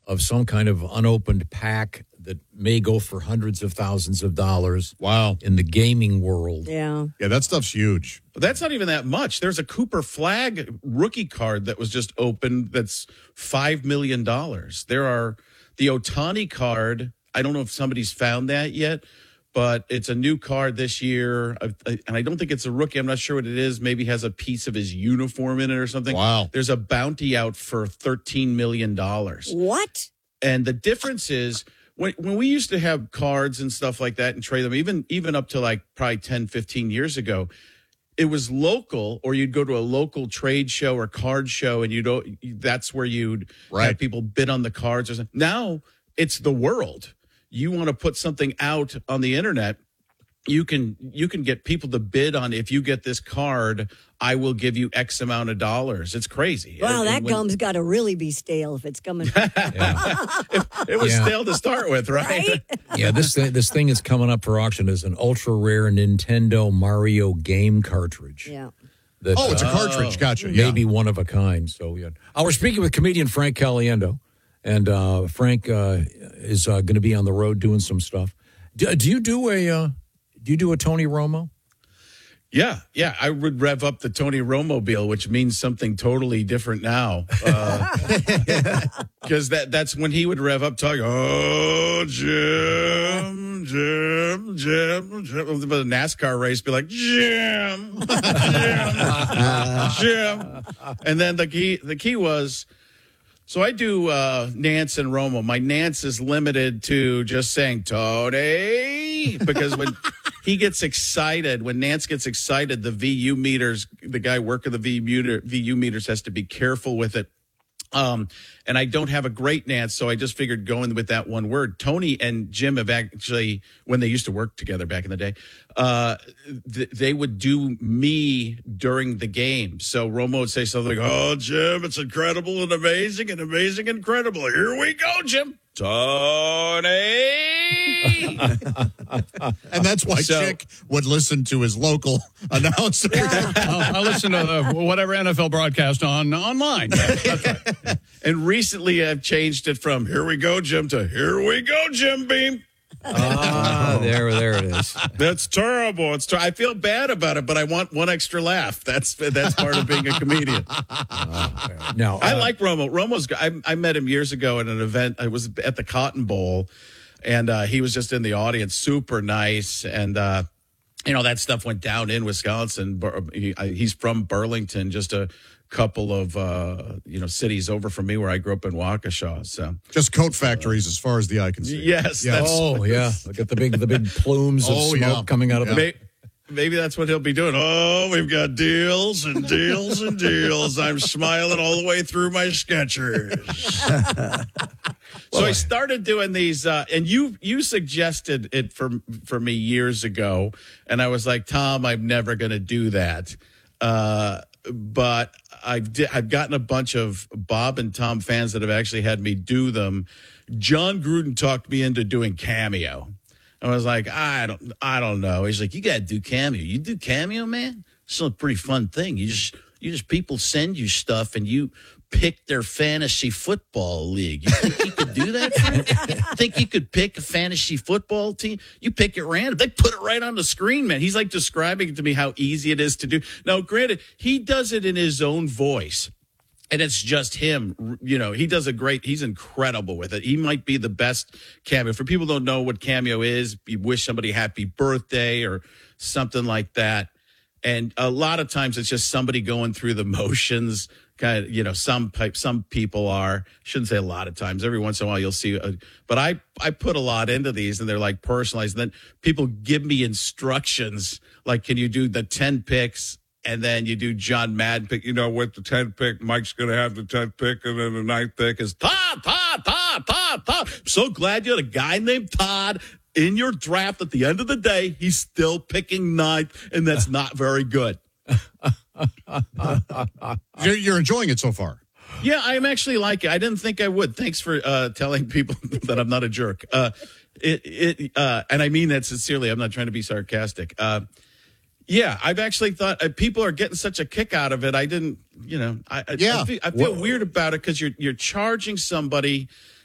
of some kind of unopened pack that may go for hundreds of thousands of dollars. Wow. In the gaming world. Yeah. Yeah, that stuff's huge. But that's not even that much. There's a Cooper Flag rookie card that was just opened that's $5 million. There are the Ohtani card. I don't know if somebody's found that yet, but it's a new card this year. And I don't think it's a rookie. I'm not sure what it is. Maybe has a piece of his uniform in it or something. Wow. There's a bounty out for $13 million. What? And the difference is when we used to have cards and stuff like that and trade them, even up to like probably 10, 15 years ago, it was local, or you'd go to a local trade show or card show, and that's where you'd have people bid on the cards or something. Now it's the world. You want to put something out on the internet, you can get people to bid on, if you get this card, I will give you X amount of dollars. It's crazy. Wow, that gum's got to really be stale if it's coming. It was stale to start with, right? Yeah, this thing is coming up for auction as an ultra rare Nintendo Mario game cartridge. Yeah. It's a cartridge. Gotcha. Yeah. Maybe one of a kind. So yeah, we're speaking with comedian Frank Caliendo, and Frank is going to be on the road doing some stuff. Do you do a Tony Romo? Yeah. I would rev up the Tony Romo-mobile, which means something totally different now. Because that's when he would rev up talking, oh, Jim. But a NASCAR race, be like, Jim. And then the key was, so I do Nance and Romo. My Nance is limited to just saying, Tony, because when he gets excited, when Nance gets excited, the VU meters, the guy working the VU meters has to be careful with it. And I don't have a great Nance, so I just figured going with that one word. Tony and Jim have actually, when they used to work together back in the day, they would do me during the game. So Romo would say something like, oh, Jim, it's incredible and amazing and amazing and incredible. Here we go, Jim. Tony. And that's why Chick would listen to his local announcer. I listen to whatever NFL broadcast online. That's right. And recently I've changed it from here we go, Jim, to here we go, Jim Beam. There it is. That's terrible. I feel bad about it, but I want one extra laugh. That's part of being a comedian. No, I like Romo. I met him years ago at an event. I was at the Cotton Bowl, and he was just in the audience, super nice. And, that stuff went down in Wisconsin. He's from Burlington, just a couple of cities over from me where I grew up in Waukesha. So just coat factories as far as the eye can see. Yes. Yeah. Look at the big plumes of smoke coming out of it. Maybe that's what he'll be doing. Oh, we've got deals and deals and deals. I'm smiling all the way through my Skechers. So I started doing these, and you suggested it for me years ago, and I was like, Tom, I'm never going to do that. But I've gotten a bunch of Bob and Tom fans that have actually had me do them. John Gruden talked me into doing Cameo. I was like, I don't know. He's like, you got to do Cameo. You do Cameo, man? It's a pretty fun thing. You just people send you stuff and you pick their fantasy football league. You think you could do that? Think you could pick a fantasy football team? You pick it random. They put it right on the screen, man. He's like describing to me how easy it is to do. Now, granted, he does it in his own voice. And it's just him, he does he's incredible with it. He might be the best Cameo. For people who don't know what Cameo is, you wish somebody happy birthday or something like that. And a lot of times it's just somebody going through the motions. Kind of, some people are, shouldn't say a lot of times. Every once in a while you'll see, but I put a lot into these and they're like personalized. And then people give me instructions. Like, can you do the 10 picks? And then you do John Madden pick, with the 10th pick, Mike's going to have the 10th pick, and then the 9th pick is Todd. I'm so glad you had a guy named Todd in your draft. At the end of the day, he's still picking 9th, and that's not very good. You're enjoying it so far. Yeah, I'm actually like it. I didn't think I would. Thanks for telling people that I'm not a jerk. And I mean that sincerely. I'm not trying to be sarcastic. Yeah, I've actually thought people are getting such a kick out of it. I didn't, I feel weird about it because you're charging somebody